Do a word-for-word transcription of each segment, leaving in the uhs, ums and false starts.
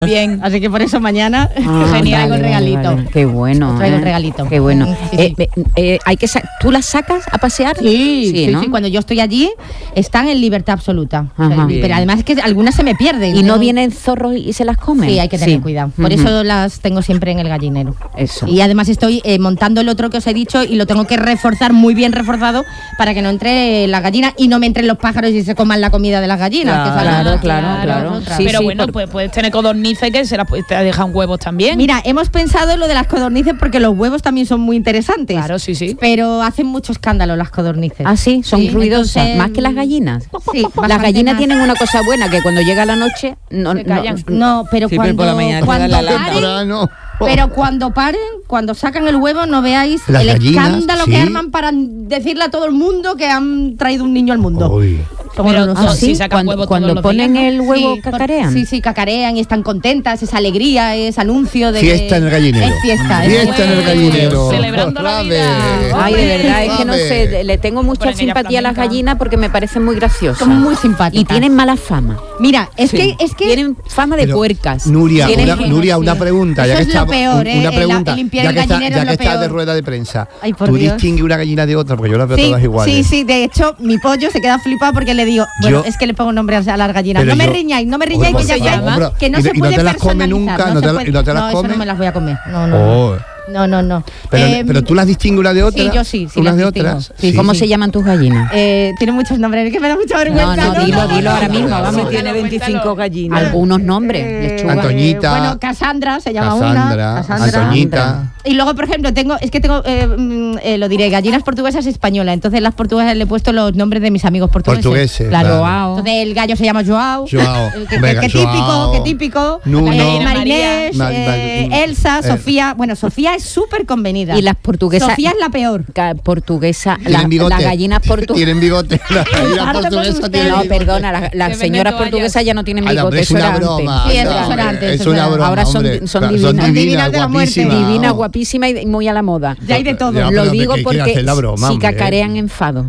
Bien. Así que por eso mañana Ah, genial vale, el regalito. vale, vale. Qué bueno. Os traigo ¿eh? el regalito. Qué bueno. Sí, Eh, sí. eh, eh, hay que sa- ¿Tú las sacas a pasear? Sí, sí, ¿no? sí, cuando yo estoy allí están en libertad absoluta. O sea, Ajá. pero además es que algunas se me pierden. ¿Y no Yo- vienen zorros y se las comen? Sí, hay que tener cuidado. Por Ujú. eso las tengo siempre en el gallinero. Eso. Y además estoy eh, montando el otro que os he dicho y lo tengo que reforzar muy bien reforzado para que no entre la gallina y no me entren los pájaros y se coman la comida de las gallinas. que esa es Claro, la- claro, claro. otra. Sí, Pero sí, bueno, por- pues puedes tener codornices que se las pu- te dejan huevos también. Mira, hemos pensado en lo de las codornices porque los huevos también son muy interesantes. Claro, sí, sí. Pero hacen mucho escándalo las codornices. Ah, sí, son Sí, ruidosas, entonces, más que las gallinas. Sí, Las bastante gallinas más. tienen una cosa buena, que cuando llega la noche no, Se callan. no- No, pero Sí, pero cuando, por la mañana te cuando da la paren, Temprano. pero cuando paren, cuando sacan el huevo, no veáis Las el gallinas, escándalo sí. que arman para decirle a todo el mundo que han traído un niño al mundo. Uy. Son Pero horrorosos. no, ¿sí? si sacan Cuando, huevos cuando todos los ponen días, ¿no? el huevo, Sí, por- cacarean. Sí, sí, cacarean y están contentas, es alegría, es anuncio de... Fiesta en el gallinero. Es fiesta. es Fiesta en el gallinero. Celebrando la Otra vida. vez. Ay, de verdad, es que no Otra sé, vez. le tengo mucha Ponen ella simpatía a las flamenca. gallinas porque me parecen muy graciosas. Son muy simpáticas. Y tienen mala fama. Mira, es Sí. que... Es que Tienen fama de Pero, puercas. Nuria, Tienen- una, Nuria, una pregunta. Eso Ya que es lo está, peor, ¿eh? una El- pregunta. el limpiar ya el que está, gallinero ya es que lo está de peor. rueda de prensa. Ay, por ¿Tú Dios. distingues una gallina de otra? Porque yo las veo Sí, todas iguales. sí, sí, de hecho, mi pollo se queda flipado porque le digo, bueno, Yo- es que le pongo nombre a las gallinas. Pero No me yo- riñáis, no me riñáis, Hombre, que ya por ya- favor, que no ¿y se no- y no puede te las come personalizar, nunca? no ¿No se te- puede- y no te las eso come? no me las voy a comer. No, no, Oh. no, no, no. Pero, Eh, pero tú las distingues una de otra. sí, yo sí, sí unas las de distingo. otras. Sí, ¿Cómo sí. se llaman tus gallinas? Eh, tiene muchos nombres, es que me da mucha No, vergüenza. no, dilo, no, dilo no, ahora no, mismo, no, vamos. no, tiene no, veinticinco cuéntalo. gallinas. Algunos nombres, Eh, lechuga. Antoñita. Bueno, Cassandra se llama Cassandra, una. Cassandra. Antoñita. Y luego, por ejemplo, tengo, es que tengo, eh, mm, eh, lo diré, gallinas portuguesas españolas. Entonces, las portuguesas le he puesto los nombres de mis amigos portugueses. Portugueses, Claro. claro. Joao. Entonces, el gallo se llama Joao. Joao. Eh, que, Venga, que típico, Joao. que típico. Nuno. Eh, Marinés, Mar- eh, Mar- Elsa, eh. Sofía. Bueno, Sofía es súper convenida. Y las portuguesas. Sofía es la peor. Ga- portuguesa, la- Tienen bigote. las gallinas portuguesas. Tienen bigote. Las gallinas Parte por portuguesas ustedes. tienen No, bigote. perdona, las, las venden señoras toallas. portuguesas ya no tienen Ay, bigote, hombre, es eso una era broma. antes. Sí, eso Anda, era hombre, antes, Es eso una era- broma. ahora son hombre. di- son Claro, divinas. Son Divinas divinas, de la muerte. guapísimas. Divina, guapísima y muy a la moda. Ya hay de todo. Ya, Lo pero digo que quiere porque hacer la broma, si hombre. cacarean enfado.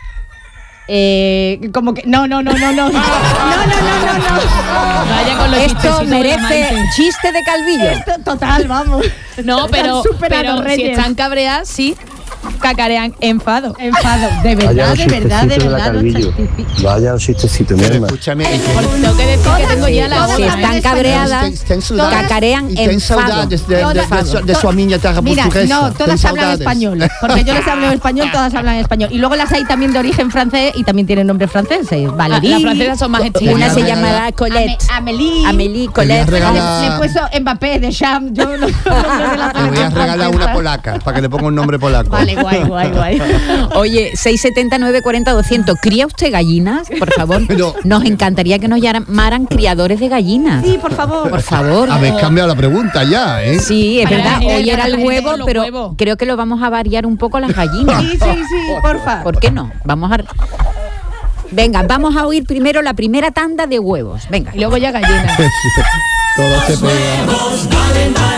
Eh, como que. No, no, no, no, no. No, no, no, no, no. Vaya con los Esto chistecitos de merece amante. chiste de Calvillo. Esto, total, vamos. No, pero, Están superados, pero si Reyes. están cabreadas, sí cacarean enfado. Enfado, de verdad, de verdad, de verdad. los chistecitos. Vaya un chistecito, mi Pero hermano. escúchame. y que- Por- Tengo que decir que tengo ya la todas Si hora. hablan están español. cabreadas, Ten- ten saudades. cacarean Y ten enfado. saudades de, de, de, Todas- de, su- de su amiga terra Mira, portuguesa. no, Ten todas hablan saudades. español, porque yo les hablo en español, todas hablan español. Y luego las hay también de origen francés y también tienen nombres franceses. Ah, Valérie. las francesas son más Una estrictas. se Regala- llamará Colette. Ame- Amélie. Amélie, Te Colette. voy a regalar- Le he puesto Mbappé, de Cham. Yo no, no, no, Te voy a regalar una polaca para que le ponga un nombre polaco. Vale, guay, guay, guay. Oye, seis setenta, nueve cuarenta, doscientos. ¿Cría usted gallinas? Por favor. Pero- Nos encantaría que nos llamaran criadores de gallinas. Sí, por favor. Por favor. Habéis cambiado la pregunta ya, ¿eh? Sí, es Para verdad. la Hoy gente, era para el la gente huevo, con los pero huevos. creo que lo vamos a variar un poco a las gallinas. Sí, sí, sí, porfa. ¿Por qué no? Vamos a... Venga, vamos a oír primero la primera tanda de huevos. Venga. Y luego ya gallinas. Todo se pega.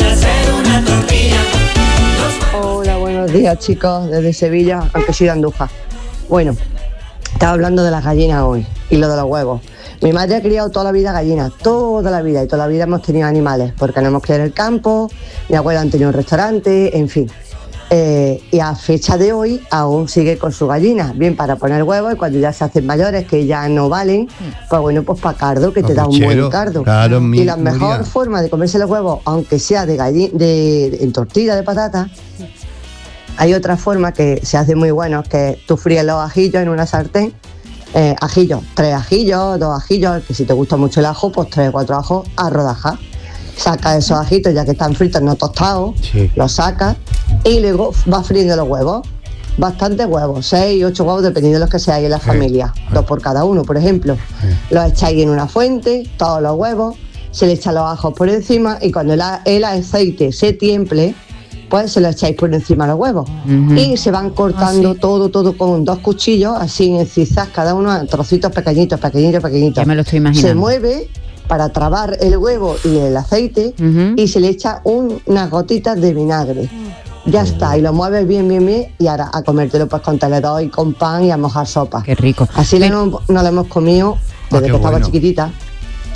Hola, buenos días chicos, desde Sevilla, aunque soy de Andújar. Bueno, estaba hablando de las gallinas hoy y lo de los huevos. Mi madre ha criado toda la vida gallinas, toda la vida, y toda la vida hemos tenido animales, porque nos hemos criado en el campo, mi abuela ha tenido un restaurante, en fin. Eh, y a fecha de hoy aún sigue con sus gallinas, bien para poner huevos y cuando ya se hacen mayores, que ya no valen, pues bueno, pues para cardo, que te da un buen Puchero, cardo. claro, mi- y la mejor Nuria. forma de comerse los huevos, aunque sea de, galli- de, de- en tortilla de patata, hay otra forma que se hace muy bueno, que tú fríes los ajillos en una sartén, eh, ajillos, tres ajillos, dos ajillos, que si te gusta mucho el ajo, pues tres o cuatro ajos a rodajas. Sacas esos ajitos ya que están fritos, no tostados, Sí. los sacas y luego vas friendo los huevos. Bastantes huevos, seis, ocho huevos, dependiendo de los que seáis en la familia. Dos por cada uno, por ejemplo. Los echáis en una fuente, todos los huevos, se le echan los ajos por encima y cuando el, a- el aceite se tiemple, pues se lo echáis por encima los huevos. Y se van cortando Ah, sí. todo, todo con dos cuchillos, así en zigzag, cada uno a trocitos pequeñitos, pequeñitos, pequeñitos. Ya me lo estoy imaginando. Se mueve para trabar el huevo y el aceite Ujú. y se le echa un- unas gotitas de vinagre. Ya está, y lo mueves bien, bien, bien y ahora a comértelo pues con tenedor y con pan y a mojar sopa. Qué rico. Así no, no lo hemos comido Ah, desde qué que estaba bueno. chiquitita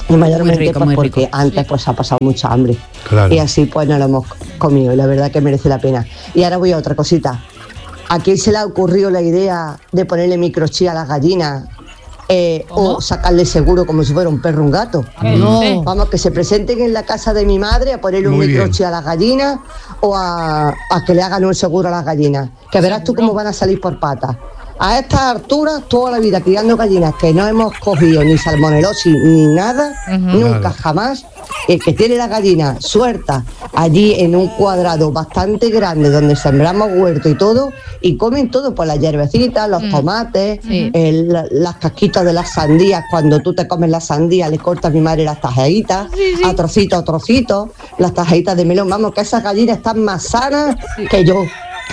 Y mayormente rico, pues, muy porque rico. antes pues ha pasado mucha hambre. Claro. Y así pues no lo hemos comido y la verdad que merece la pena. Y ahora voy a otra cosita. ¿A quién se le ha ocurrido la idea de ponerle microchip a las gallinas eh, o sacarle seguro como si fuera un perro o un gato? No. Vamos, que se presenten en la casa de mi madre a ponerle un Muy bien. microchip a las gallinas o a, a que le hagan un seguro a las gallinas. Que verás tú cómo van a salir por patas. A estas alturas, toda la vida criando gallinas que no hemos cogido ni salmonelosis ni nada, nunca, Nada. jamás, el que tiene la gallina suelta allí en un cuadrado bastante grande donde sembramos huerto y todo, y comen todo, pues las hierbecitas, los tomates, Sí. el- la- las casquitas de las sandías, cuando tú te comes la sandía, le corta a mi madre las tajaditas, a trocitos, a trocitos, las tajaditas de melón, vamos, que esas gallinas están más sanas que yo.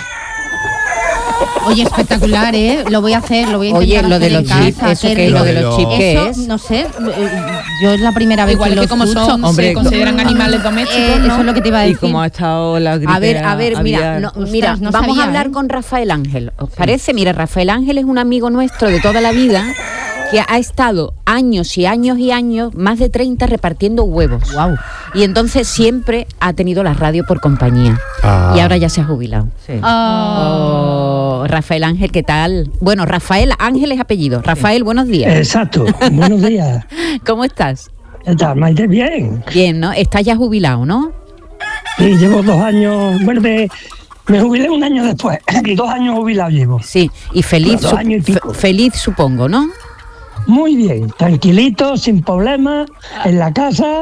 Oye, espectacular, ¿eh? Lo voy a hacer, lo voy a intentar Oye, lo de hacer los en casa, chips, ¿eso qué qué es? Lo de rico. los chips, ¿qué Eso, es? no sé, eh, yo es la primera vez Igual que que lo como escucho. son, Hombre, se consideran animales domésticos, Eh, ¿no? Eso es lo que te iba a Y decir. como ha estado la gripe A ver, a ver, mira, aviar. no, Ostras, mira, no vamos sabía, a hablar ¿eh? con Rafael Ángel. ¿Os parece? Mira, Rafael Ángel es un amigo nuestro de toda la vida que ha estado años y años y años, más de treinta, repartiendo huevos. Guau. Y entonces siempre ha tenido la radio por compañía. Ah. Y ahora ya se ha jubilado. Sí. Oh, Rafael Ángel, ¿qué tal? Bueno, Rafael Ángel es apellido. Rafael, buenos días. Exacto, buenos días. ¿Cómo estás? ¿Qué tal, Maite? Bien. Bien, ¿no? Estás ya jubilado, ¿no? Sí, llevo dos años, bueno, me, me jubilé un año después, dos años jubilado llevo. Sí. Y feliz, Dos su- años y pico. fe- feliz supongo, ¿no? Muy bien, tranquilito, sin problemas, en la casa,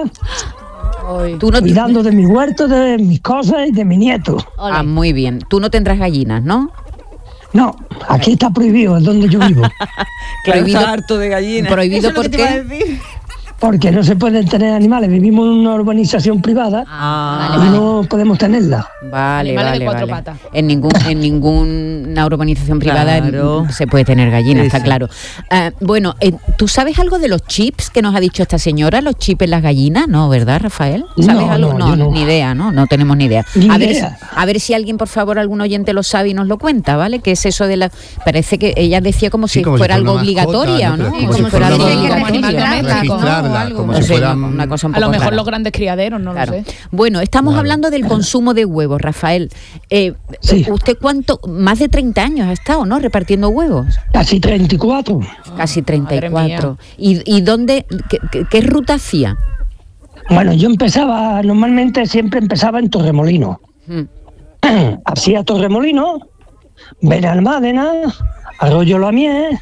Tú no cuidando de mi huerto, de mis cosas y de mi nieto. Ah, muy bien. Tú no tendrás gallinas, ¿no? No, aquí está prohibido, es donde yo vivo, Claro, prohibido- está harto de gallinas. prohibido Eso es lo que ¿por te iba qué? a decir. porque no se pueden tener animales, vivimos en una urbanización privada Ah, y no podemos tenerla. Vale, Animales de vale, cuatro vale. patas. En ningún en ninguna urbanización privada Claro. mm, se puede tener gallinas, Sí, está sí. claro. Ah, bueno, eh, ¿tú sabes algo de los chips que nos ha dicho esta señora? ¿Los chips en las gallinas? No, ¿verdad, Rafael? ¿Sabes No, algo? no, yo no. ni idea, ¿no? No tenemos ni idea. Ni a, ver, idea. si- a ver si alguien, por favor, algún oyente lo sabe y nos lo cuenta, ¿vale? ¿Qué es eso de la...? Parece que ella decía como Sí, si como si fuera fuera algo una mascota, obligatoria, ¿no? ¿no? Pero como si fuera algo algo que obligatorio. registrarla, Registrarla, ¿no? Algo. como No si sé, fuera una, una cosa un A lo poco mejor rara. los grandes criaderos, no Claro. lo sé. Bueno, estamos Claro. hablando del consumo de huevos, Rafael. Eh, Sí. ¿Usted cuánto, más de treinta años ha estado, ¿no? Repartiendo huevos. Casi treinta y cuatro. Casi treinta y Madre cuatro. ¿Y, y dónde, qué, qué- qué ruta hacía? Bueno, yo empezaba, normalmente siempre empezaba en Torremolinos. Mm. Hacía Torremolinos, Benalmádena, Arroyo La Miel,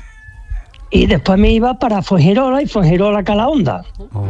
y después me iba para Fuengirola y Fuengirola Calahonda.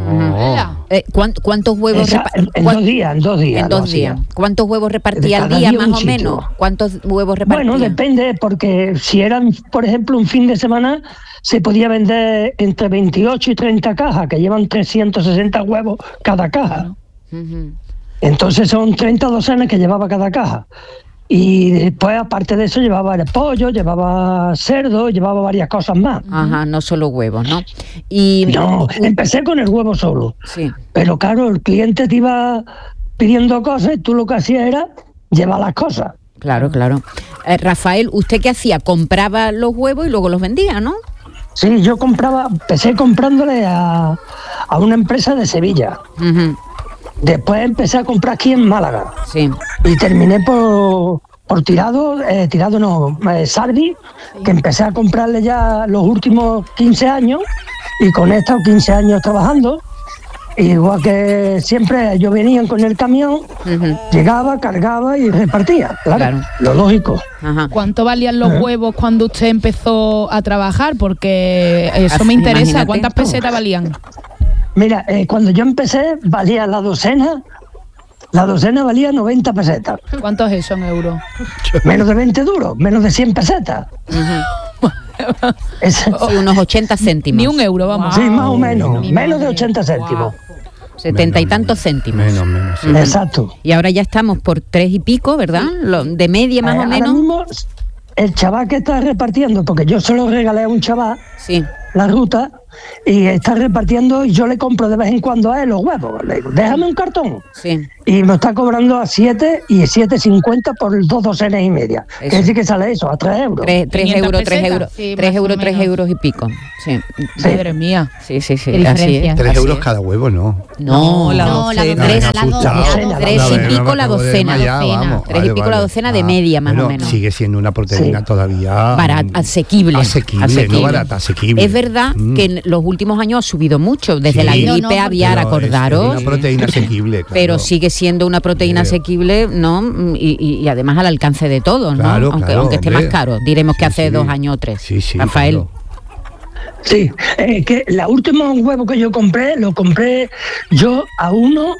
Oh. Eh, ¿cuán- ¿Cuántos huevos Esa- repa- en, en cuán- dos días, en dos días. en lo dos hacía. días? ¿Cuántos huevos repartía De al cada día, día más un o sitio. menos? ¿Cuántos huevos repartía? Bueno, depende, porque si eran, por ejemplo, un fin de semana, se podía vender entre veintiocho y treinta cajas, que llevan trescientos sesenta huevos cada caja. Ujú. Entonces son treinta docenas que llevaba cada caja. Y después, aparte de eso, llevaba el pollo, llevaba cerdo, llevaba varias cosas más. Ajá, no solo huevos, ¿no? Y No, empecé con el huevo solo. sí. Pero claro, el cliente te iba pidiendo cosas y tú lo que hacías era llevar las cosas. Claro, claro. Eh, Rafael, ¿usted qué hacía? Compraba los huevos y luego los vendía, ¿no? Sí, yo compraba, empecé comprándole a, a una empresa de Sevilla. Ujú. Después empecé a comprar aquí en Málaga. Sí. Y terminé por, por tirado, eh, tirado no, eh, Sardi, que empecé a comprarle ya los últimos quince años y con estos quince años trabajando. Igual que siempre ellos venían con el camión, Ujú. llegaba, cargaba y repartía, claro, Claro. lo lógico. Ajá. ¿Cuánto valían los huevos cuando usted empezó a trabajar? Porque eso Así, me interesa. imagínate. ¿Cuántas pesetas valían? Mira, eh, cuando yo empecé valía la docena, la docena valía noventa pesetas, ¿Cuántos es eso en euros? menos de veinte duros, menos de cien pesetas. Es- Sí, unos ochenta céntimos. Ni un euro, vamos. sí, más o menos, Mi menos de madre. ochenta céntimos. Setenta y Menos, tantos céntimos. Menos, menos. sí. Ujú. Exacto. Y ahora ya estamos por tres y pico, ¿verdad? Lo- de media más Eh, o ahora menos. mismo, el chaval que está repartiendo, porque yo se lo regalé a un chaval, Sí. la ruta, y está repartiendo, y yo le compro de vez en cuando a él los huevos. Le digo, déjame un cartón. Sí. Y me está cobrando a siete y siete cincuenta por dos docenas y media. Eso. Que decir que sale eso, a tres euros. Tres, tres quinientas euros, tres pesetas. euros, Sí, tres más o euros, tres menos. euros y pico. Sí, Madre mía. sí, sí, sí. Qué así diferencia. es. Tres así euros es. cada huevo, ¿no. No, No, la No, la docena. docena, Tres, la asustado. docena. tres A y ver, pico me la acabo de docena. desmayar, docena. vamos. Tres y pico la docena de media, más o Bueno, menos. Sigue siendo una proteína Sí. todavía Barata, mm, asequible, asequible, asequible. no barata, asequible. Es verdad Mm. que en los últimos años ha subido mucho, desde Sí. la No, gripe no, porque- aviar, Pero es- acordaros. Es una proteína asequible, claro. Pero sigue siendo una proteína Sí. asequible, ¿no? Y, y- y además al alcance de todos, ¿no? Claro, aunque, claro, aunque esté hombre. más caro. Diremos que Sí, hace sí. dos años o tres. Sí, sí, Rafael. claro. Sí, eh, que la última huevo que yo compré, lo compré yo a uno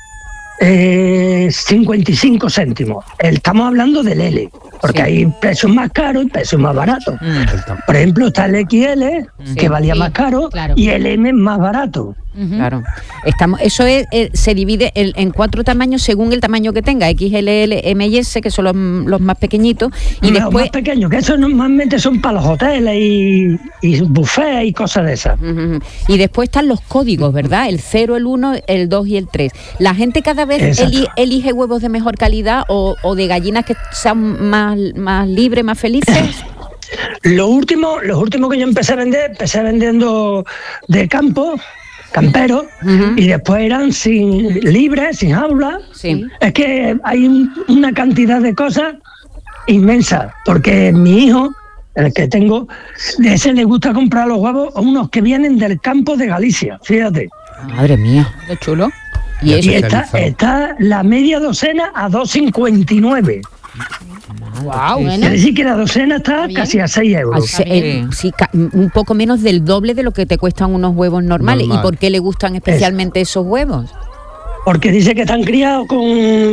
eh, cincuenta y cinco céntimos. El- Estamos hablando del L, porque Sí. hay precios más caros y precios más baratos. Mm. El tam- Por ejemplo, está el X L, Sí. que valía Sí, más caro, claro. y el M más barato. Ujú. Claro. Estamos, eso es, eh, se divide en, en cuatro tamaños según el tamaño que tenga, X L, L, M y S, que son los, los más pequeñitos, y Los después... más pequeños, que esos normalmente son para los hoteles y, y buffets y cosas de esas. Ujú. Y después están los códigos, ¿verdad? El cero, el uno, el dos y el tres. La gente cada vez Exacto. eli- elige huevos de mejor calidad o, o de gallinas que sean más, más libres, más felices. Lo último, los últimos que yo empecé a vender, empecé vendiendo de campo, campero, Ujú. y después eran sin libres, sin jaula. Sí. Es que hay un- una cantidad de cosas inmensa, porque mi hijo, el que tengo, de ese le gusta comprar los huevos a unos que vienen del campo de Galicia, fíjate. Madre mía. Qué chulo. Y Ya eso, Y está, especializado. está la media docena a dos cincuenta y nueve. Wow. Bueno. Quiere decir que la docena está Está bien. casi a seis euros. al se- eh, sí, ca- un poco menos del doble de lo que te cuestan unos huevos normales. Normal. ¿Y por qué le gustan especialmente esos huevos? Porque dice que están criados con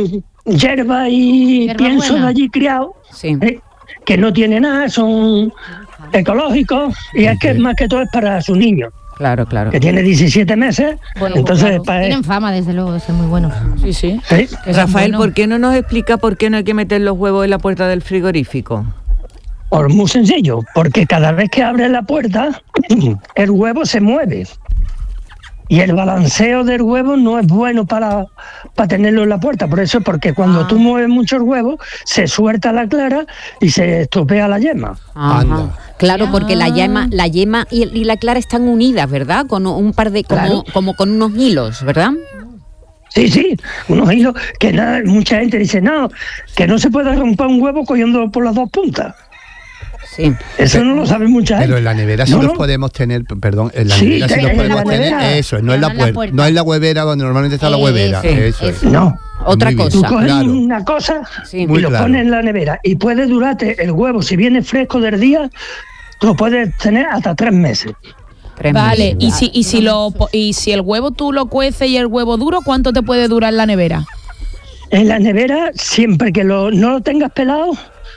hierba y Hierba pienso buena. de allí criado, Sí. ¿eh? que no tiene nada, son ecológicos, y es que más que todo es para su niño, Claro, claro. que tiene diecisiete meses, Bueno, entonces claro. para Tienen fama, desde luego, de ser muy buenos. Sí, sí. ¿sí? Que son Rafael, buenos. ¿por qué no nos explica por qué no hay que meter los huevos en la puerta del frigorífico? Pues muy sencillo, porque cada vez que abre la puerta, el huevo se mueve. Y el balanceo del huevo no es bueno para, para tenerlo en la puerta. Por eso, porque cuando Ah. tú mueves muchos huevos, se suelta la clara y se estropea la yema. Ajá. Anda. Claro, porque la Ah. yema, la yema y, y la clara están unidas, ¿verdad? Con un par de, como, Claro. como con unos hilos, ¿verdad? Sí, sí, unos hilos que nada, mucha gente dice, no, que no se puede romper un huevo cogiendo por las dos puntas. Sí. Eso no lo sabe mucha gente. Pero en la nevera sí No, los no. podemos tener, perdón, en la Sí, nevera sí en los la podemos tener. nevera. Eso, no Pero en la no en la puerta, puerta. no en la huevera donde normalmente está la Eh, huevera. sí, Eso es. No, Otra Muy bien. tú cosa. coges Claro. una cosa Sí. y Muy lo claro. pones en la nevera y puede durarte el huevo, si viene fresco del día, lo puedes tener hasta tres meses. Tres Vale, meses. y si, y si lo po- y si el huevo tú lo cueces y el huevo duro, ¿cuánto te puede durar en la nevera? En la nevera, siempre que lo, no lo tengas pelado,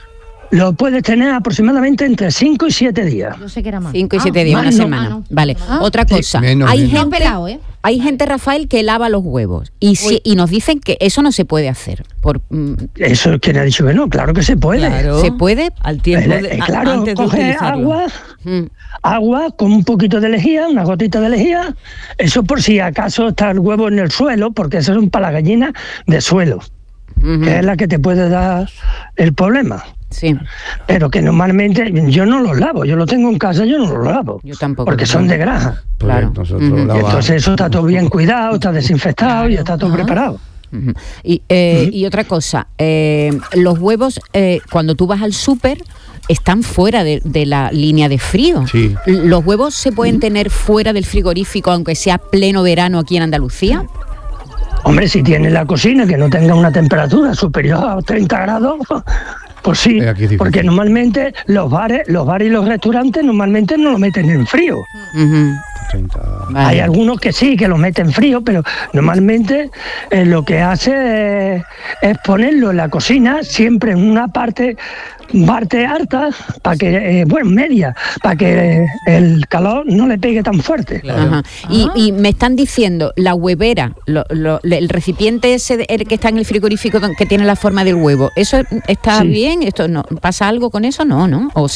lo puedes tener aproximadamente entre cinco y siete días. Yo sé que era más. Cinco y Ah, siete días, más una no. semana. Ah, no. Vale, Ah. otra cosa. menos, hay, menos. No gente, pelado, ¿eh? hay gente, Rafael, que lava los huevos y, si- y nos dicen que eso no se puede hacer. Por, mm, Eso, ¿quién ha dicho que no? Claro que se puede. Claro. ¿Se puede? Al tiempo Eh, de, eh, a- claro, antes de coge utilizarlo. agua, Mm. agua con un poquito de lejía, una gotita de lejía, eso por si acaso está el huevo en el suelo, porque eso es para la gallina de suelo, Ujú. que es la que te puede dar el problema. Sí, Pero que normalmente yo no los lavo, yo lo tengo en casa, yo no los lavo, yo tampoco. porque son de grasa. Pues Claro. nosotros Ujú. lavamos. Entonces eso está todo bien cuidado, está desinfectado y está todo Ajá. preparado. Ujú. Y, eh, y otra cosa, eh, los huevos, eh, cuando tú vas al súper, están fuera de, de la línea de frío. Sí. ¿Los huevos se pueden tener fuera del frigorífico, aunque sea pleno verano aquí en Andalucía? Hombre, si tiene la cocina que no tenga una temperatura superior a treinta grados, pues sí, Eh, aquí es difícil. porque normalmente los bares, los bares y los restaurantes normalmente no lo meten en frío. Ujú. treinta. Vale. Hay algunos que sí, que lo meten frío, pero normalmente eh, lo que hace es, es ponerlo en la cocina, siempre en una parte, parte alta, para que, eh, bueno, media, para que eh, el calor no le pegue tan fuerte. Ajá. Y, y me están diciendo, la huevera, lo- lo- el recipiente ese de- el que está en el frigorífico don- que tiene la forma del huevo, ¿eso está Sí. bien? ¿Esto no pasa algo con eso? No, ¿no? ¿O sí?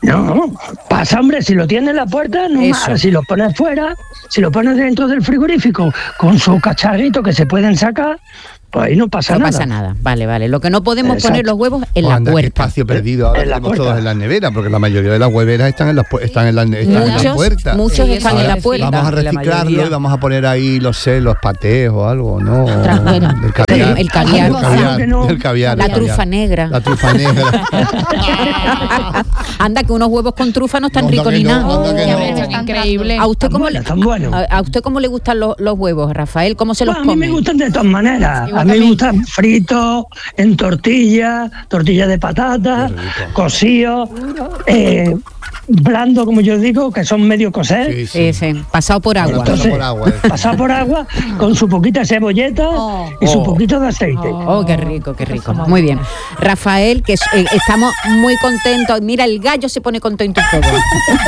No, pasa, hombre, si lo tienes en la puerta, no Eso. más. Si lo pones fuera, si lo pones dentro del frigorífico con su cacharrito que se pueden sacar, pues ahí no pasa No nada. pasa nada. Vale, vale. Lo que no podemos Exacto. poner los huevos en Pues la anda, qué puerta. espacio perdido. Ahora En la tenemos puerta. todos en las neveras, porque la mayoría de las hueveras están en las pu- están en la, están en la Muchos, puerta. muchos están en Ahora la puerta. Vamos a la reciclarlo mayoría. y vamos a poner ahí, los sé, los patés o algo, ¿no? Ostras, bueno. El caviar. El caviar. El caviar. Que no. El caviar, La el caviar. trufa negra. La trufa negra. Anda, que unos huevos con trufa no están No, ricos que ni no, nada. anda que Ya no. ves, están Increíble. ¿A usted Tan cómo buenos, le, tan buenos. a, a usted cómo le gustan los, los huevos, Rafael? ¿Cómo se los Pues a mí me come? gustan de todas maneras. Igual A mí me también. gustan fritos, en tortilla, tortilla de patata, cocidos, eh, blando, como yo digo, que son medio cocer, Sí, sí. Sí, sí, pasado por agua. Bueno, entonces, por agua, eh. pasado por agua, con su poquita de cebolleta y su Oh. poquito de aceite. Oh, qué rico, qué rico. Muy bien. Rafael, que es- eh, estamos muy contentos. Mira, el gallo se pone contento y todo.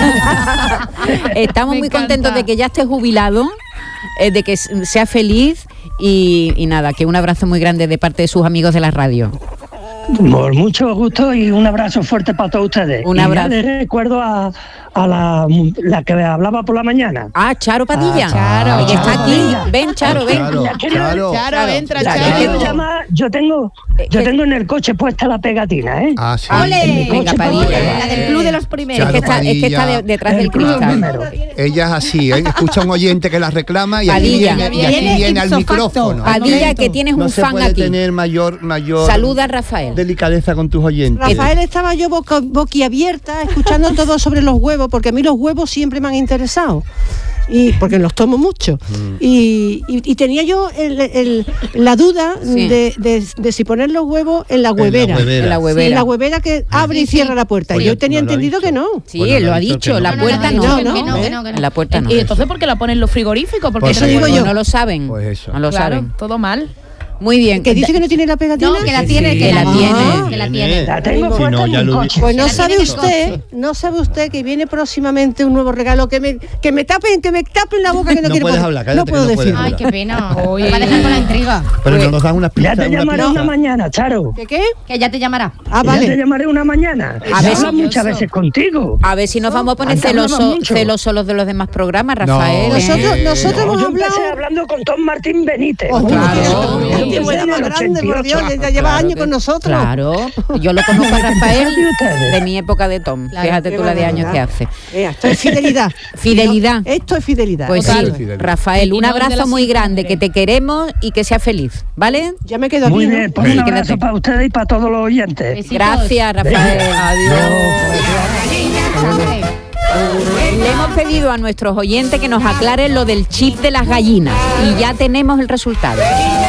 Estamos Me muy encanta. contentos de que ya estés jubilado, eh, de que s- sea feliz y, y nada, que un abrazo muy grande de parte de sus amigos de la radio. Por mucho gusto y un abrazo fuerte para todos ustedes. Un Y ya abrazo. les recuerdo a, a la, la que hablaba por la mañana. Ah, Charo Padilla. Ah, Charo. Que está aquí. Padilla. Ven, Charo, ven. Claro, Ya quiero- claro. Charo, entra, Charo. Yo quiero Charo. llamar- yo tengo, yo tengo en el coche puesta la pegatina, ¿eh? Ah, sí. ¡Ole! Venga, Padilla. La del club de los primeros. Es que está, es que está de- detrás del El club cristal. primero. Ella es así, ¿eh? Escucha a un oyente que la reclama y aquí Padilla. viene, y aquí Viene viene al ipso facto. micrófono. Al Padilla, momento. que tienes No un se fan puede aquí. tener mayor, mayor Saluda a Rafael. delicadeza con tus oyentes. Rafael, estaba yo boca, boquiabierta escuchando todo sobre los huevos, porque a mí los huevos siempre me han interesado. Y porque los tomo mucho. Mm. Y, y- y tenía yo el- el- la duda Sí. de, de- de si poner los huevos en la En la huevera. huevera. En la Sí, huevera. la huevera que abre y Sí, sí. cierra la puerta. Oye, yo tenía no lo ha entendido dicho. que no. Sí, Bueno, él lo ha ha dicho dicho. que La no. puerta no, no. no, que no, ¿eh? que no, que no. En la puerta no. Y entonces, ¿por qué la ponen los frigoríficos? Porque Pues eso eso digo Pues yo. no lo saben. Pues eso. No lo Claro, saben. todo mal. Muy bien. Que dice que no tiene la pegatina. No, que la Sí, tiene, sí. que, Que la la tiene, tiene. que la tiene. La tengo Si puesta no, en ya mi lo vi. coche. Pues no La sabe tiene en el usted, no sabe usted que viene próximamente un nuevo regalo que me que me tapen, que me tapen la boca que no, No quiero puedes poder- hablar, cállate no que puedo no puedes decir. Ay, hablar. qué pena. Oye. Me va a dejar con la intriga. Pero Pues- no nos dan una pista. Ya te una llamaré pista. una mañana, Charo. ¿Qué qué? Que ya te llamará. Ah, Ya te vale. llamaré una mañana. A ver Habla si- muchas veces contigo. A ver si nos vamos a poner Antes hablaba celosos, mucho. celosos los de los demás programas, No, Rafael. ¿eh? Nosotros- eh, nosotros no. hemos Yo empecé hablado- hablando con Tom Martín Benítez. Oh, claro. Dios, Yo qué empecé buena en el más grande, por Dios, ochenta y ocho. ya lleva Claro años que- con nosotros. Claro, yo lo conozco a Rafael Fíjate ustedes. de mi época de Tom. Claro, Fíjate Qué tú la de años que barbaridad. hace. Eh, esto es fidelidad. Fidelidad. No, esto es fidelidad. Pues Total. sí, Fidelidad. Rafael, Y un no el de abrazo las muy cinco grande, que mujeres. te queremos y que sea feliz, ¿vale? Ya me quedo aquí. Muy ¿no? bien, pues Sí, un quédate. abrazo para ustedes y para todos los oyentes. Besitos. Gracias, Rafael. Le hemos pedido a nuestros oyentes que nos aclaren lo del chip de las gallinas y ya tenemos el resultado.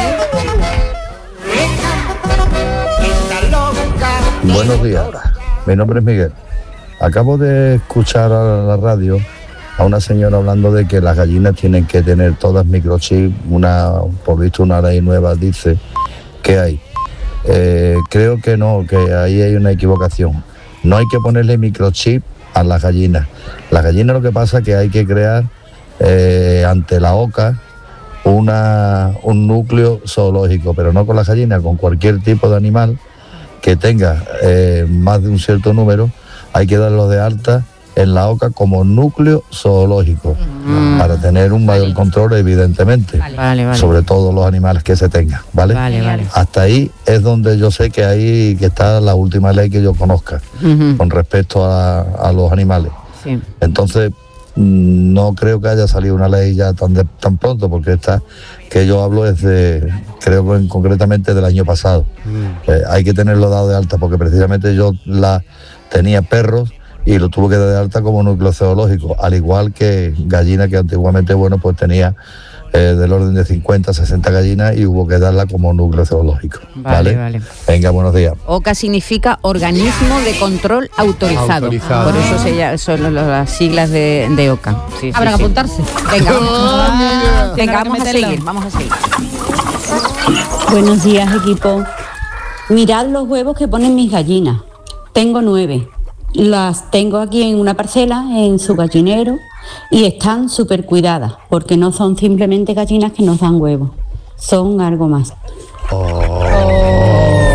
Buenos días, mi nombre es Miguel. Acabo de escuchar a la radio a una señora hablando de que las gallinas tienen que tener todas microchip, una, por visto una ley nueva dice que hay. Eh, creo que no, que ahí hay una equivocación. No hay que ponerle microchip a las gallinas. Las gallinas lo que pasa es que hay que crear eh, ante la OCA una, un núcleo zoológico, pero no con las gallinas, con cualquier tipo de animal que tenga eh, más de un cierto número, hay que darlo de alta en la OCA como núcleo zoológico, Mm. para tener un mayor control, evidentemente, Vale, vale. sobre todos los animales que se tengan, ¿vale? Vale, vale. Hasta ahí es donde yo sé que ahí que está la última ley que yo conozca Ujú, con respecto a, a los animales. sí. Entonces, mm, no creo que haya salido una ley ya tan de- tan pronto, porque esta que yo hablo es de, creo que en- concretamente del año pasado. Eh, hay que tenerlo dado de alta, porque precisamente yo la tenía perros y lo tuve que dar de alta como núcleo zoológico, al igual que gallinas que antiguamente, bueno, pues tenía eh, del orden de cincuenta, sesenta gallinas y hubo que darla como núcleo zoológico. Vale, ¿Vale? vale. Venga, buenos días. OCA significa Organismo de Control Autorizado. Autorizado. Por eso se llama- son lo- las siglas de, de OCA. Sí, sí, Habrá que sí. apuntarse. Venga, Ah, venga, tendrá que vamos a meterlo. seguir, vamos a seguir. Buenos días, equipo. Mirad los huevos que ponen mis gallinas. Tengo nueve. Las tengo aquí en una parcela, en su gallinero, y están súper cuidadas, porque no son simplemente gallinas que nos dan huevos, son algo más. Parte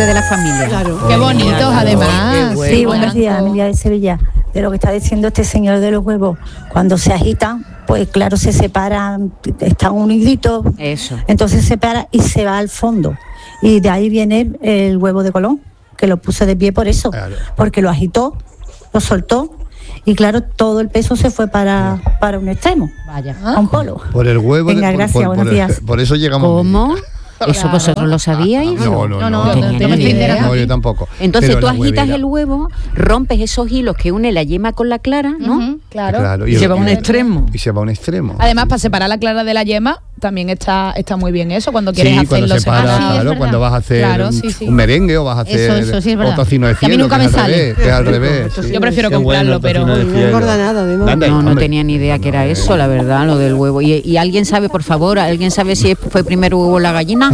de la familia. Claro. Qué bonitos, además. Qué Sí, bueno. buenos días, Emilia de Sevilla. De lo que está diciendo este señor de los huevos, cuando se agitan, pues claro, se separan, están uniditos, Eso. entonces se separa y se va al fondo. Y de ahí viene el huevo de Colón, que lo puse de pie por eso, Claro. porque lo agitó, lo soltó, y claro, todo el peso se fue para, para un extremo, Vaya. a un polo. Por el huevo. Venga, por- gracias, por, buenos por- días. Por eso llegamos. ¿Cómo? ¿Eso vosotros lo sabíais? No, no, no. no, no, tenía no tengo ni ni idea. idea. No, yo tampoco. Entonces Pero tú la agitas huevera- el huevo, rompes esos hilos que une la yema con la clara, ¿no? Ujú, claro. Claro, Y se va a un y- extremo. Y se va a un extremo. Además, para separar la clara de la yema, también está, está muy bien eso, cuando quieres Sí, cuando hacerlo se para, separado. sí, es claro, verdad. cuando vas a hacer Claro, un, sí, sí. un merengue o vas a hacer Eso, eso sí es verdad. o tocino de Que a mí cielo, nunca que es me al sale. revés, que es al revés. sí. Yo prefiero Qué bueno comprarlo, el pero tocino de no cielo. engorda nada, además. Anda, No, no hombre. tenía ni idea que era eso, la verdad, lo del huevo. ¿Y, y alguien sabe, por favor, alguien sabe si fue primero huevo o la gallina?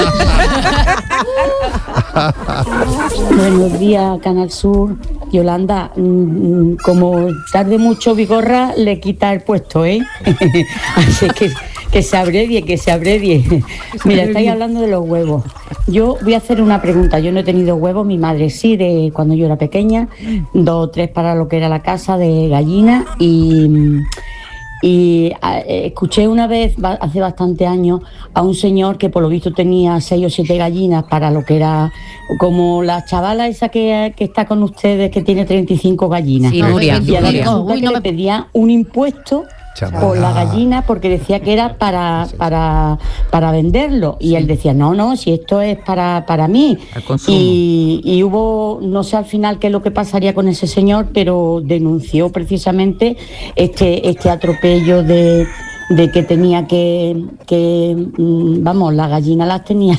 Buenos días, Canal Sur. Yolanda, mm, como tarde mucho Vigorra, le quita el puesto, ¿eh? Así que que se abrevie, que se abrevie. Mira, estáis hablando de los huevos. Yo voy a hacer una pregunta. Yo no he tenido huevos, mi madre sí, de cuando yo era pequeña, dos o tres para lo que era la casa de gallina y... Y a, eh, escuché una vez, ba- hace bastante años, a un señor que por lo visto tenía seis o siete gallinas para lo que era, como la chavala esa que, que está con ustedes, que tiene treinta y cinco gallinas. Sí, Nuria, Y a mí Nuria. resulta Uy, que no le me- pedía un impuesto Chavala. por la gallina porque decía que era para para para venderlo y él decía no no si esto es para para mí Al consumo. y, y hubo no sé al final qué es lo que pasaría con ese señor, pero denunció precisamente este este atropello de de que tenía que, que mm, vamos, las gallinas las tenía,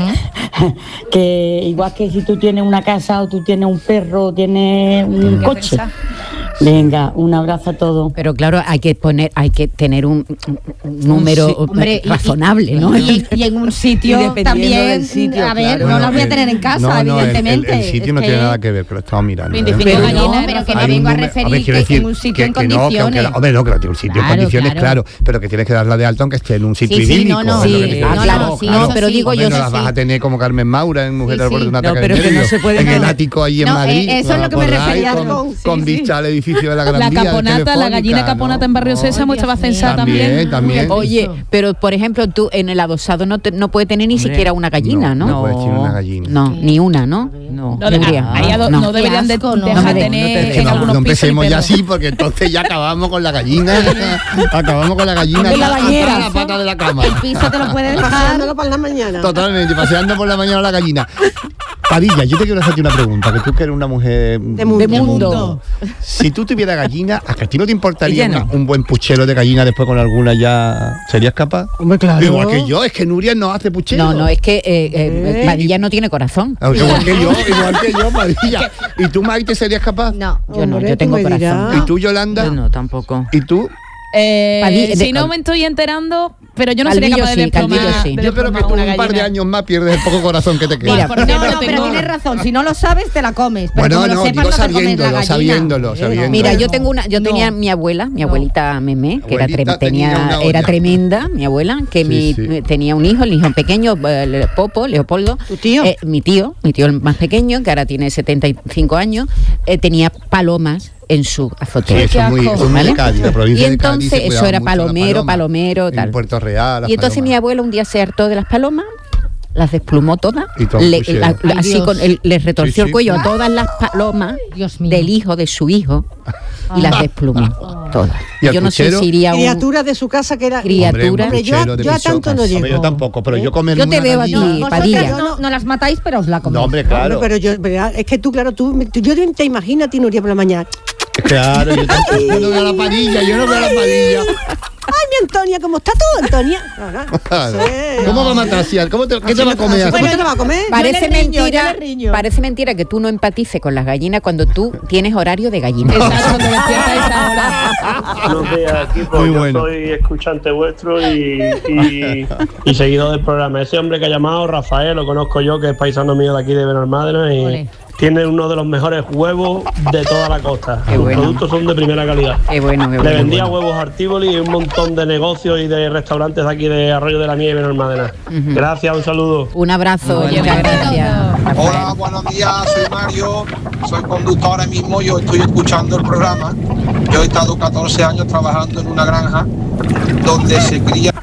que igual que si tú tienes una casa o tú tienes un perro o tienes un que coche. pensar. Venga, un abrazo a todos. Pero claro, hay que poner, hay que tener un, un número sí, hombre, y- razonable, ¿no? Y, y en un Y sitio dependiendo también, del sitio, a ver, claro. no las voy a el- tener en casa, no, no, el- evidentemente. El, el sitio Es no que- tiene nada que ver, que lo estamos mirando. ¿eh? veinticinco Pero gallinas, no, pero que me Hay un vengo a número- referir ver, quiero que decir en un sitio que- en que no, que aunque condiciones. la- hombre, no, que no tiene un sitio Claro, en condiciones, claro. claro. pero que tienes que darla de alta aunque esté en un sitio Sí, sí, idílico. no, no, es lo sí, que te quiero ah, decir. claro, sí, no, pero digo Hombre, yo, no sí, las vas sí. a tener como Carmen Maura en Mujer Sí, al borde sí. de un No, ataque pero de que no nervios, se puede en el nada. ático ahí en No, Madrid. eh, eso es lo que me por ahí, refería con, con- con sí, vista al edificio de la Gran La Vía, de caponata, la Telefónica, gallina ¿no? caponata en Barrio Sésamo estaba censada También, también. también. Oye, pero por ejemplo, tú en el adosado no, te- no puede tener ni Hombre, siquiera una gallina, ¿no? No, puedes tener una gallina. No, ni una, ¿no? No. No, de- Nuria, ahí ado- no. no deberían de, Qué asco, no. dejar No me de- tener no te- en Que no, algunos no pisos empecemos ni ya perros. así porque entonces ya acabamos con la gallina. acabamos con la gallina En la atada bañera. a la pata de la cama. El piso te lo puedes dejar. Pasándolo para la mañana. Totalmente, paseando por la mañana la gallina. Padilla, yo te quiero hacerte una pregunta, que tú que eres una mujer De mundo. de mundo. Si tú tuvieras gallina, ¿a que a ti no te importaría Ella no. una- un buen puchero de gallina después con alguna ya? ¿Serías capaz? Hombre, claro. Igual que yo, es que Nuria no hace puchero. No, no, es que eh, eh, ¿Eh? Padilla no tiene corazón. Ah, igual que yo, igual que yo, Padilla. ¿Y tú, Maite, serías capaz? No. Yo no, Hombre, yo tú tengo me corazón. dirás. ¿Y tú, Yolanda? Yo no, tampoco. ¿Y tú? Eh, Padilla- si de- no me estoy enterando, pero yo no sería Calvillo capaz de sí, Calvillo desplomar, sí. de Yo creo que desplomar tú una un par de gallina. años más pierdes el poco corazón que te queda. Mira, Por No, ejemplo, no, pero tengo- tienes razón. Si no lo sabes, te la comes. Pero Bueno, como lo no, sepas, digo no te comes la sabiéndolo, gallina. sabiéndolo, sabiéndolo. Mira, yo No, tengo una, yo tenía no. mi abuela, mi abuelita Memé, que era, Abuelita tre- tenía, tenía una olla. era tremenda, mi abuela, que Sí, mi, sí. eh, tenía un hijo, el hijo pequeño, eh, Le- Popo, Leopoldo. ¿Tu tío? Eh, mi tío, mi tío el más pequeño, que ahora tiene setenta y cinco años, eh, tenía palomas en su Sí, azotea. eso es muy, eso es muy ¿Vale? de Cádiz, la provincia Y de Cádiz entonces se eso cuidaba era mucho las palomero, palomas. palomero, En tal. Puerto Real, las Y entonces mi palomas. abuela un día se hartó de las palomas, las desplumó todas, Y todo un le- puchero. la- Ay, así Dios. con el- le retorció Sí, sí. el cuello a todas las palomas Dios mío. del hijo de su hijo y las desplumó todas. ¿Y al Yo no sé puchero? si iría un Criatura de su casa que era. criatura. Hombre, yo, puchero de yo a mis tanto ojos. no llego. Hombre, yo tampoco, pero yo comer Yo te una veo a ti, gallina- Padilla. Vosotras no, no las matáis, pero os la coméis. No, hombre, Hombre, claro. pero yo, verá, es que tú, claro, tú, tú- yo te imagino a ti, Nuria, por la mañana. Claro, yo, tampoco- yo no veo a la Padilla, yo no veo a la Padilla. Ay, mi Antonia, ¿cómo estás tú, Antonia? Claro. Sí. ¿Cómo va a matar así? ¿Cómo te, ¿Qué te va a comer así? Bueno, ¿qué te va a comer? Parece Yo le riño, mentira, yo le riño. parece mentira que tú no empatices con las gallinas cuando tú tienes horario de gallina. Exacto, te despiertas a esa hora. Buenos días, equipo. Muy Yo bueno. soy escuchante vuestro y, y, y seguidor del programa. Ese hombre que ha llamado, Rafael, lo conozco yo, que es paisano mío de aquí de Benalmádena y Ole. tiene uno de los mejores huevos de toda la costa. Qué Los bueno. productos son de primera calidad. Qué bueno, qué Le bueno. vendía huevos a Artíboli y un montón de negocios y de restaurantes de aquí de Arroyo de la Nieve y Benalmádena. Gracias, un saludo. Un abrazo, Oye, muchas me ha gracias. Hola, buenos días, soy Mario, soy conductor ahora mismo, yo estoy escuchando el programa. Yo he estado catorce años trabajando en una granja donde se cría...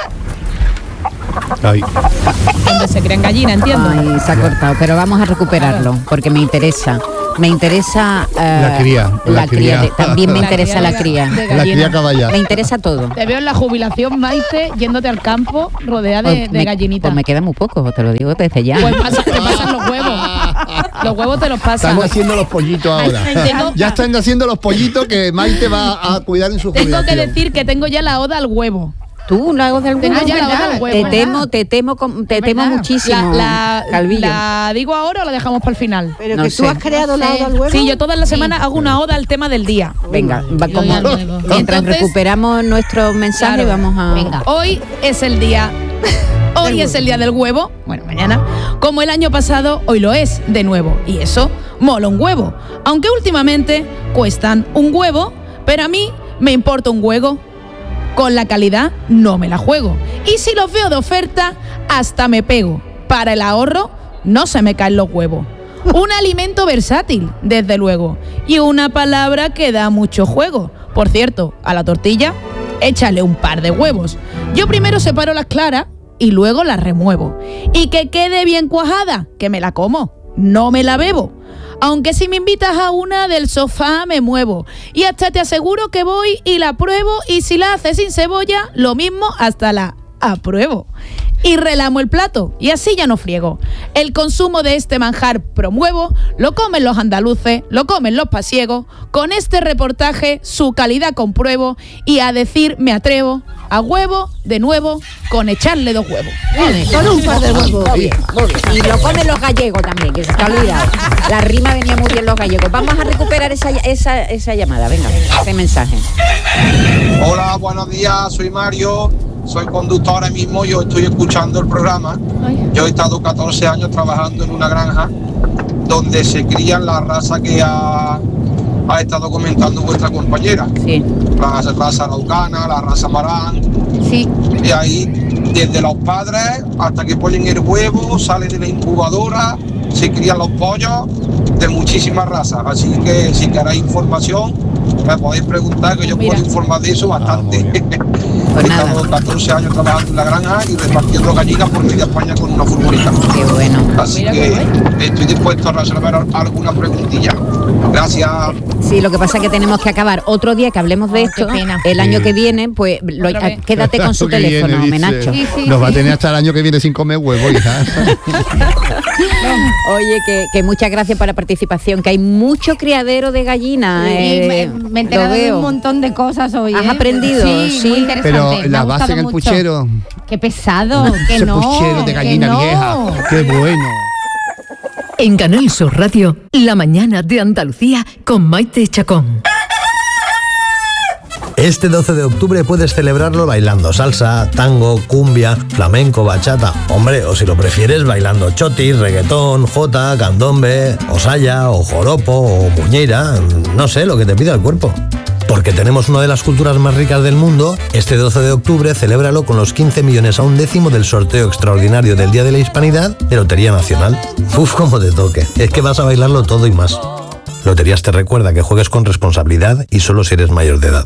Ay. Donde se crían gallinas, entiendo. Ay, se ha cortado, pero vamos a recuperarlo porque me interesa. Me interesa eh, La cría, la la cría. cría. de- también me La interesa cría la de- cría. de La gallina. cría caballa. Me interesa todo. Te veo en la jubilación, Maite, yéndote al campo rodeada de, Pues de me- gallinitas. Pues me queda muy poco, te lo digo desde ya. Pues pasa- te pasan los huevos. Los huevos te los pasan. Estamos haciendo los pollitos ahora. Tengo- Ya están haciendo los pollitos que Maite va a cuidar en su Tengo que jubilación. decir que tengo ya la oda al huevo. Tú, la hago del huevo. Tengo ya la oda al Te huevo. temo, te temo, con- te temo muchísimo, La, la- Calvillo. ¿La digo ahora o la dejamos para el final? Pero No que sé. tú has creado No la sé. oda al huevo. Sí, yo todas las semanas hago una oda al tema del día. Venga, va Yo como- ya luego. mientras Entonces, recuperamos nuestros mensajes, claro, vamos a... Venga. Hoy es el día. Hoy es el día del huevo. Bueno, mañana. Como el año pasado, hoy lo es de nuevo. Y eso mola un huevo. Aunque últimamente cuestan un huevo, pero a mí me importa un huevo. Con la calidad no me la juego. Y si los veo de oferta, hasta me pego. Para el ahorro, no se me caen los huevos. Un alimento versátil, desde luego. Y una palabra que da mucho juego. Por cierto, a la tortilla, échale un par de huevos. Yo primero separo las claras y luego las remuevo. Y que quede bien cuajada, que me la como, no me la bebo. Aunque si me invitas a una del sofá me muevo. Y hasta te aseguro que voy y la pruebo. Y si la haces sin cebolla, lo mismo hasta la apruebo. Y relamo el plato y así ya no friego. El consumo de este manjar promuevo. Lo comen los andaluces, lo comen los pasiegos. Con este reportaje su calidad compruebo. Y a decir me atrevo a huevo de nuevo con echarle dos huevos. Solo un par de huevos. Muy bien, muy bien. Y lo comen los gallegos también, que se te ha olvidado. La rima venía muy bien los gallegos. Vamos a recuperar esa, esa, esa llamada, venga, ese mensaje. Hola, buenos días, soy Mario, soy conductor ahora mismo, yo estoy escuchando el programa. Yo he estado catorce años trabajando en una granja donde se crían la raza que ha, ha estado comentando vuestra compañera. Sí. La raza araucana, la raza marán. Sí. Y ahí, desde los padres hasta que ponen el huevo, sale de la incubadora, se crían los pollos de muchísimas razas. Así que si queréis información, me podéis preguntar, que yo Mira. puedo informar de eso bastante. Pues He nada. estado catorce años trabajando en la granja y repartiendo gallinas por media España con una furgoneta. Qué bueno. Así Mira que qué bueno. estoy dispuesto a resolver alguna preguntilla. Gracias. Sí, lo que pasa es que tenemos que acabar otro día que hablemos de Oh, esto. qué pena. El año Sí. que viene, pues lo- Otra vez. quédate con su Que viene, teléfono, dice. Menacho. Sí, sí, Nos va a sí. tener hasta el año que viene sin comer huevo, hija. Oye, que, que muchas gracias por la participación, que hay mucho criadero de gallinas. Sí, eh, me, me he lo enterado de veo. un montón de cosas hoy. ¿Has ¿eh? aprendido? Sí, Sí. muy interesante. Pero me ha la base gustado en el mucho. puchero. Qué pesado, que Ese no. puchero de que gallina no. vieja. Qué bueno. En Canal Sur Radio, La Mañana de Andalucía con Maite Chacón. Este doce de octubre puedes celebrarlo bailando salsa, tango, cumbia, flamenco, bachata. Hombre, o si lo prefieres, bailando chotis, reggaetón, jota, candombe, o saya, o joropo, o muñeira. No sé, lo que te pida el cuerpo. Porque tenemos una de las culturas más ricas del mundo, este doce de octubre celébralo con los quince millones a un décimo del sorteo extraordinario del Día de la Hispanidad de Lotería Nacional. Uf, como te toque. Es que vas a bailarlo todo y más. Loterías te recuerda que juegues con responsabilidad y solo si eres mayor de edad.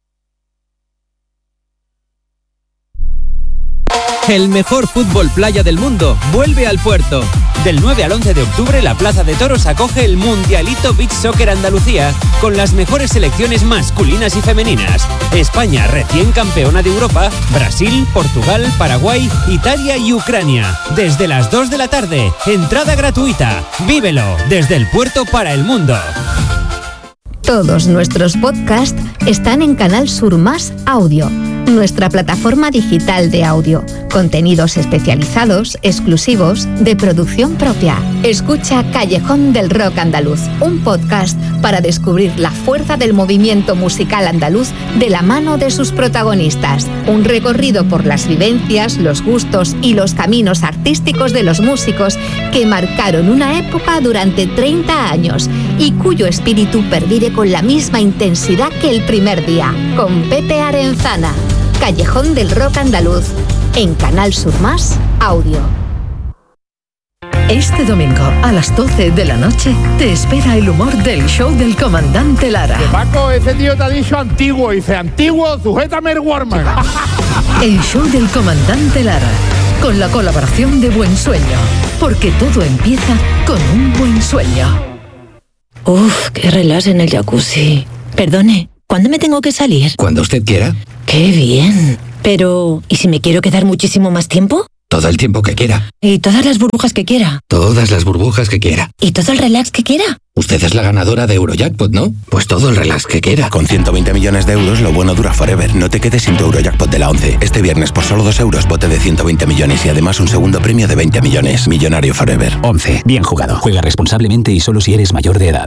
El mejor fútbol playa del mundo vuelve al puerto. Del nueve al once de octubre, la Plaza de Toros acoge el Mundialito Beach Soccer Andalucía con las mejores selecciones masculinas y femeninas. España, recién campeona de Europa, Brasil, Portugal, Paraguay, Italia y Ucrania. Desde las dos de la tarde, entrada gratuita. Vívelo desde el puerto para el mundo. Todos nuestros podcasts están en Canal Sur Más Audio, nuestra plataforma digital de audio. Contenidos especializados, exclusivos, de producción propia. Escucha Callejón del Rock Andaluz, un podcast para descubrir la fuerza del movimiento musical andaluz de la mano de sus protagonistas. Un recorrido por las vivencias, los gustos y los caminos artísticos de los músicos que marcaron una época durante treinta años y cuyo espíritu pervive con la misma intensidad que el primer día. Con Pepe Arenzana. Callejón del Rock Andaluz, en Canal Sur Más Audio. Este domingo a las doce de la noche te espera el humor del show del comandante Lara. Que Paco, ese tío te ha dicho antiguo, dice antiguo, sujétame el Warman. El show del comandante Lara, con la colaboración de Buen Sueño, porque todo empieza con un buen sueño. Uf, qué relax en el jacuzzi. Perdone, ¿cuándo me tengo que salir? Cuando usted quiera. ¡Qué bien! Pero, ¿y si me quiero quedar muchísimo más tiempo? Todo el tiempo que quiera. ¿Y todas las burbujas que quiera? Todas las burbujas que quiera. ¿Y todo el relax que quiera? Usted es la ganadora de Eurojackpot, ¿no? Pues todo el relax que quiera. Con ciento veinte millones de euros, lo bueno dura forever. No te quedes sin tu Eurojackpot de la once. Este viernes, por solo dos euros, bote de ciento veinte millones y además un segundo premio de veinte millones. Millonario forever. once. Bien jugado. Juega responsablemente y solo si eres mayor de edad.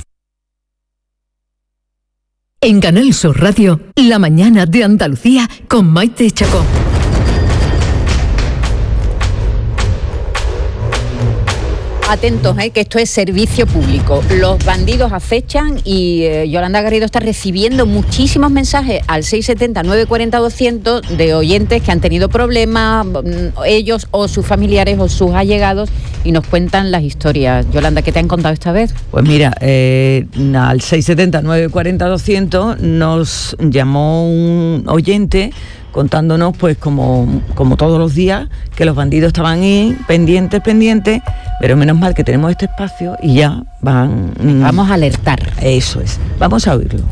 En Canal Sur Radio, La Mañana de Andalucía con Maite Chacón. Atentos, eh, que esto es servicio público. Los bandidos acechan y eh, Yolanda Garrido está recibiendo muchísimos mensajes al seis siete cero, nueve cuatro cero, doscientos de oyentes que han tenido problemas, ellos o sus familiares o sus allegados, y nos cuentan las historias. Yolanda, ¿qué te han contado esta vez? Pues mira, eh, al seis siete cero, nueve cuatro cero, doscientos nos llamó un oyente contándonos, pues como, como todos los días, que los bandidos estaban ahí, pendientes, pendientes, pero menos mal que tenemos este espacio y ya van... Vamos a alertar. Eso es. Vamos a oírlo.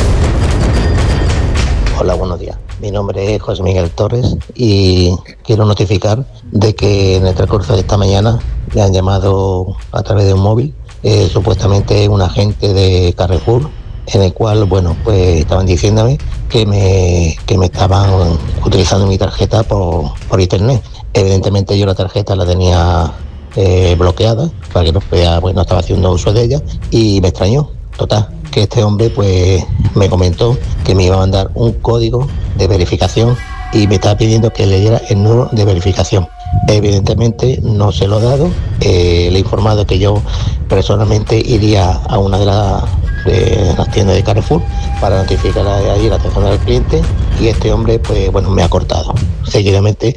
Hola, buenos días. Mi nombre es José Miguel Torres y quiero notificar de que en el transcurso de esta mañana me han llamado a través de un móvil, eh, supuestamente un agente de Carrefour, en el cual, bueno, pues estaban diciéndome que me, que me estaban utilizando mi tarjeta por, por internet. Evidentemente yo la tarjeta la tenía eh, bloqueada para que no, podía, pues, no estaba haciendo uso de ella y me extrañó. Total, que este hombre pues me comentó que me iba a mandar un código de verificación y me estaba pidiendo que le diera el número de verificación. Evidentemente no se lo he dado, eh, le he informado que yo personalmente iría a una de, la, de las tiendas de Carrefour para notificar ahí la atención del cliente y este hombre pues bueno me ha cortado. Seguidamente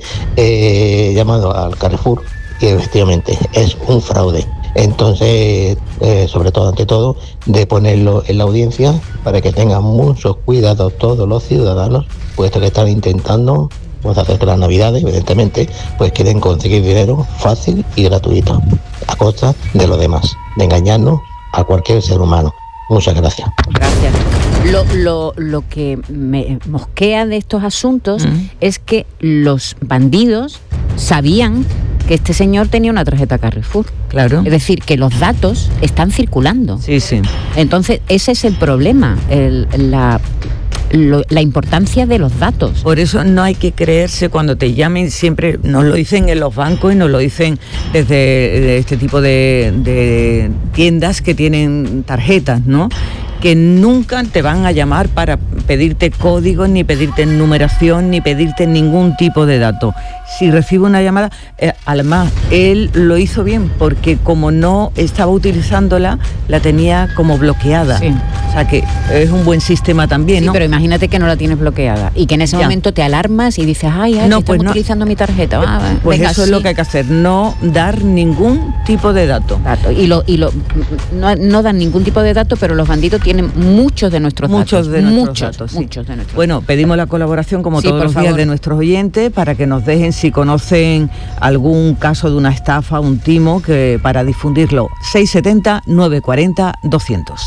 he llamado al Carrefour y efectivamente es un fraude. Entonces, eh, sobre todo, ante todo, de ponerlo en la audiencia para que tengan mucho cuidado todos los ciudadanos, puesto que están intentando pues hacer que las navidades, evidentemente, pues quieren conseguir dinero fácil y gratuito, a costa de los demás, de engañarnos a cualquier ser humano. Muchas gracias. Gracias. Lo, lo, lo que me mosquea de estos asuntos mm. es que los bandidos sabían que este señor tenía una tarjeta Carrefour. Claro. Es decir, que los datos están circulando. Sí, sí. Entonces, ese es el problema, el, la... Lo, la importancia de los datos. Por eso no hay que creerse cuando te llamen, siempre nos lo dicen en los bancos y nos lo dicen desde de este tipo de, de tiendas que tienen tarjetas, ¿no? Que nunca te van a llamar para pedirte códigos, ni pedirte numeración, ni pedirte ningún tipo de dato. Si recibe una llamada, eh, además, él lo hizo bien, porque como no estaba utilizándola, la tenía como bloqueada. Sí. O sea que es un buen sistema también, sí, ¿no? Pero imagínate que no la tienes bloqueada y que en ese ya. momento te alarmas y dices, ay, ay, no, que pues estamos no. utilizando mi tarjeta. Ah, pues venga, eso sí. es lo que hay que hacer, no dar ningún tipo de dato. dato. Y, lo, y lo, no, no dan ningún tipo de dato, pero los bandidos tienen muchos de nuestros muchos datos. De nuestros muchos, datos, sí. muchos de nuestros Bueno, pedimos la colaboración, como sí, todos los favor. días, de nuestros oyentes para que nos dejen si conocen algún caso de una estafa, un timo, que para difundirlo. seis siete cero, nueve cuatro cero, doscientos.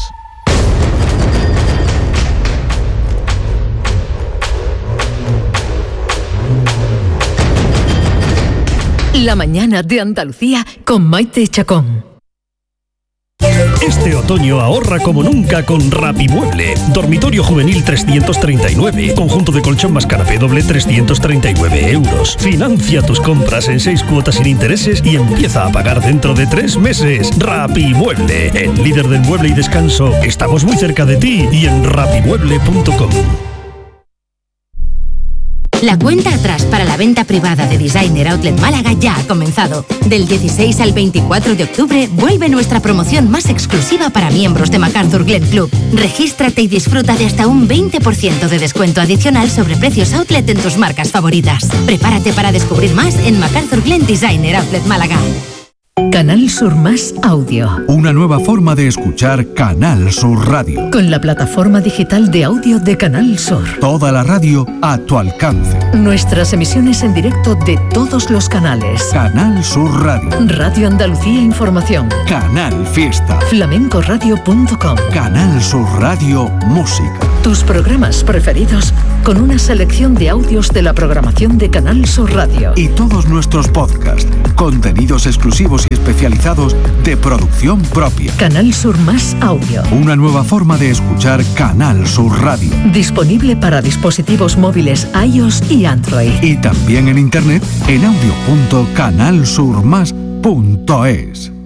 La Mañana de Andalucía con Maite Chacón. Este otoño ahorra como nunca con Rapimueble. Dormitorio juvenil trescientos treinta y nueve. Conjunto de colchón más canapé doble trescientos treinta y nueve euros. Financia tus compras en seis cuotas sin intereses y empieza a pagar dentro de tres meses. Rapimueble, el líder del mueble y descanso. Estamos muy cerca de ti y en rapimueble punto com. La cuenta atrás para la venta privada de Designer Outlet Málaga ya ha comenzado. Del dieciséis al veinticuatro de octubre vuelve nuestra promoción más exclusiva para miembros de MacArthur Glen Club. Regístrate y disfruta de hasta un veinte por ciento de descuento adicional sobre precios outlet en tus marcas favoritas. Prepárate para descubrir más en MacArthur Glen Designer Outlet Málaga. Canal Sur Más Audio. Una nueva forma de escuchar Canal Sur Radio. Con la plataforma digital de audio de Canal Sur. Toda la radio a tu alcance. Nuestras emisiones en directo de todos los canales. Canal Sur Radio. Radio Andalucía Información. Canal Fiesta. flamencoradio punto com. Canal Sur Radio Música. Tus programas preferidos con una selección de audios de la programación de Canal Sur Radio. Y todos nuestros podcasts, contenidos exclusivos y especializados de producción propia. Canal Sur Más Audio. Una nueva forma de escuchar Canal Sur Radio. Disponible para dispositivos móviles iOS y Android. Y también en internet en audio punto canal sur más punto es.